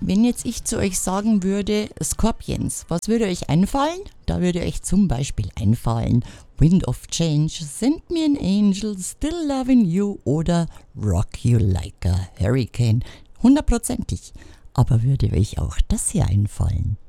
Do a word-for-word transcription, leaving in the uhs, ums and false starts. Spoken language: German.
Wenn jetzt ich zu euch sagen würde, Scorpions, was würde euch einfallen? Da würde euch zum Beispiel einfallen Wind of Change, Send Me an Angel, Still Loving You oder Rock You Like a Hurricane. Hundertprozentig. Aber würde euch auch das hier einfallen?